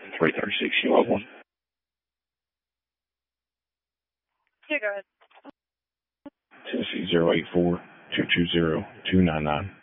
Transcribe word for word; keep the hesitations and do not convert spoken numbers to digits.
three thirty-six, you have one. Yeah, go ahead. Tennessee zero eight four, two two zero, two nine nine.